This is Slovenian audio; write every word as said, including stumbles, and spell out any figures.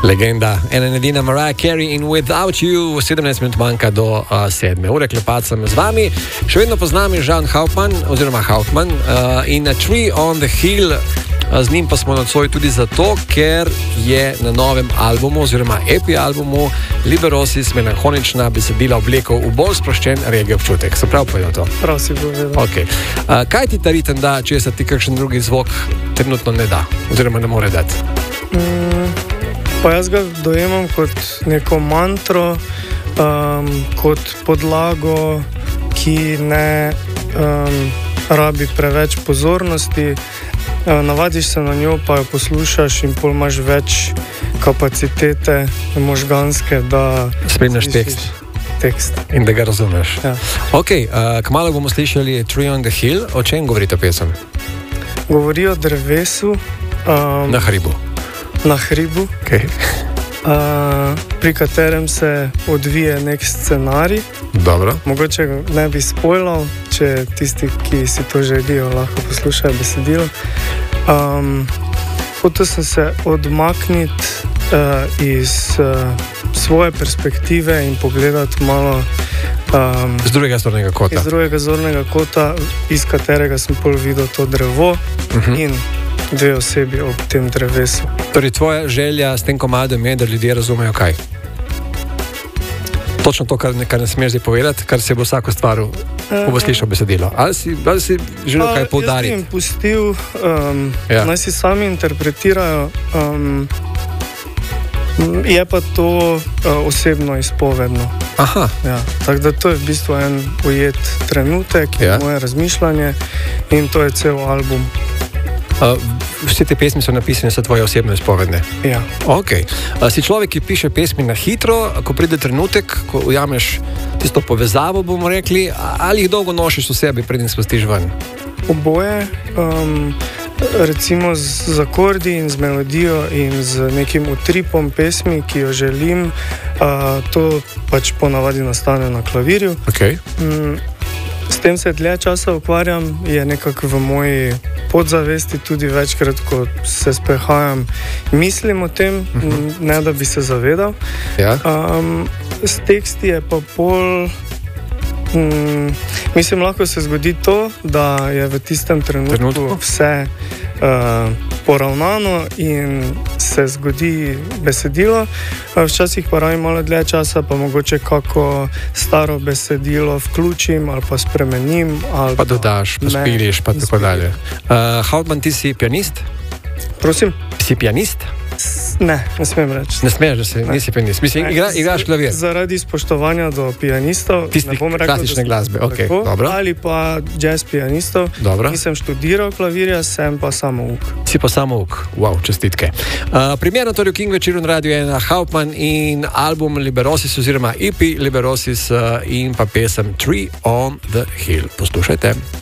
Legenda, ena in edina Mariah Carey in Without You, sedemnajst minut manjka do uh, sedme ure, klepat sem z vami. Še vedno poznam Žan Hauptmann, oziroma Hauptmann uh, in A Tree on the Hill. Z njim pa smo nocoj tudi zato, ker je na novem albumu, oziroma E P albumu Liberosis melanholična besedila oblekel v bolj sproščen reggae občutek. Se prav povedal to? Prav si povedal. Okay. Uh, kaj ti ta ritem da, če se ti kakšen drugi zvok trenutno ne da, oziroma ne more dati? Mm, pa jaz ga dojemam kot neko mantro, um, kot podlago, ki ne um, rabi preveč pozornosti. Navadiš se na njo, pa jo poslušaš in pol imaš več kapacitete možganske, da spremljaš tekst. tekst. In da ga razumeš. Ja. Ok, uh, kmalu bomo slišali Tree on the Hill. O čem govori ta pesem? Govori o drevesu. Um, na hribu. Na hribu. Okay. Uh, pri katerem se odvije nek scenarij. Dobro. Mogoče ne bi spoilal, če tisti, ki si to želijo, lahko poslušajo besedilo. Um, hotel sem se odmakniti uh, iz uh, svoje perspektive in pogledati malo um, z drugega zornega kota. Iz drugega zornega kota, iz katerega sem pol videl to drevo uh-huh. in dve osebi ob tem drevesu. Torej, tvoja želja s tem komadom je, da ljudje razumejo kaj? Točno to, kar ne, kar ne smeš zdaj povedati, kar se bo vsako stvar, ko bo slišal besedilo. Ali si, ali si želel kaj poudariti? Jaz bi jim pustil, um, ja. naj si sami interpretirajo. Um, je pa to uh, osebno izpovedno. Aha. Ja, tako da to je v bistvu en ujet trenutek, ja. moje razmišljanje in to je cel album. Uh, vse te pesmi so napisane, so tvoje osebne izpovedne. Ja. Okay. Uh, si človek, ki piše pesmi na hitro, ko pride trenutek, ko ujameš tisto povezavo, bomo rekli, ali jih dolgo nosiš v sebi, preden spustiš ven? Oboje. Um, recimo z, z akordi in z melodijo in z nekim utripom pesmi, ki jo želim, uh, to pač ponavadi nastane na klavirju. Okay. Um, s tem se dlje časa ukvarjam, je nekako v moji podzavesti tudi večkrat, ko se sprehajam, mislim o tem, uh-huh. ne da bi se zavedal. Ja. Um, s teksti je pa pol... Um, mislim, lahko se zgodi to, da je v tistem trenutku, trenutku? vse uh, poravnano in se zgodi besedilo. Uh, včasih pa rabim malo dlje časa, pa mogoče kako staro besedilo vključim ali pa spremenim. Ali pa dodaš, pa spiliš, pa tako dalje. Uh, Hauptmann, ti si pianist? Prosim? Si pianist? Ne, ne smem reči. Ne smeš, da si, nisi pianist. Mislim, ne, igra, igraš klavir. Zaradi spoštovanja do pianistov, tisti, ne bom rekel, klasične glasbe, ok, tako, dobro. Ali pa jazz pianistov. Dobro. Nisem študiral klavirja, sem pa samouk. Si pa samouk, wow, čestitke. Uh, primerno torej v King večeru na Radio ena Hauptmann in album Liberosis oziroma E P Liberosis uh, in pa pesem Tree on the Hill. Poslušajte.